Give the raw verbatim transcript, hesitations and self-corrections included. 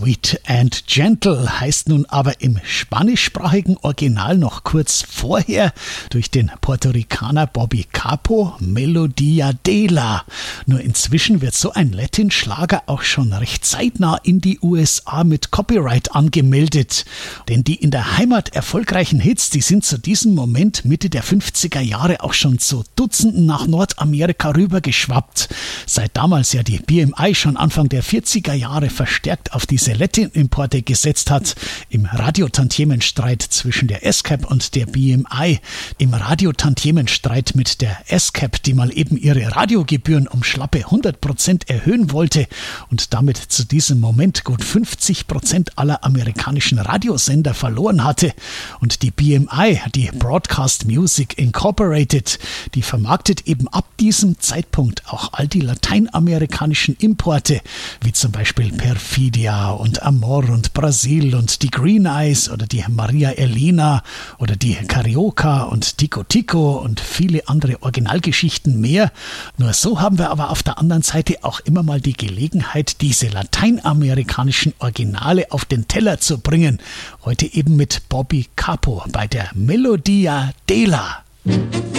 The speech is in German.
Sweet and Gentle heißt nun aber im spanischsprachigen Original noch kurz vorher durch den Puerto Ricaner Bobby Capo Melodía de la. Nur inzwischen wird so ein Latin-Schlager auch schon recht zeitnah in die U S A mit Copyright angemeldet. Denn die in der Heimat erfolgreichen Hits, die sind zu diesem Moment Mitte der fünfziger Jahre auch schon zu Dutzenden nach Nordamerika rübergeschwappt. Seit damals ja die B M I schon Anfang der vierziger Jahre verstärkt auf diese Latin-Importe gesetzt hat, im Radiotantiemenstreit zwischen der S C A P und der B M I, im Radiotantiemenstreit mit der S C A P, die mal eben ihre Radiogebühren um schlappe hundert Prozent erhöhen wollte und damit zu diesem Moment gut fünfzig Prozent aller amerikanischen Radiosender verloren hatte. Und die B M I, die Broadcast Music Incorporated, die vermarktet eben ab diesem Zeitpunkt auch all die lateinamerikanischen Importe, wie zum Beispiel Perfidia und Amor und Brasil und die Green Eyes oder die Maria Elena oder die Carioca und Tico Tico und viele andere Originalgeschichten mehr. Nur so haben wir aber auf der anderen Seite auch immer mal die Gelegenheit, diese lateinamerikanischen Originale auf den Teller zu bringen. Heute eben mit Bobby Capo bei der Melodía de la.